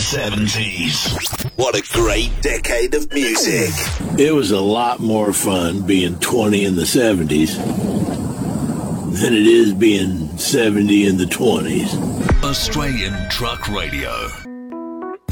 70s. What a great decade of music. It was a lot more fun being 20 in the 70s than it is being 70 in the 20s. Australian Truck Radio.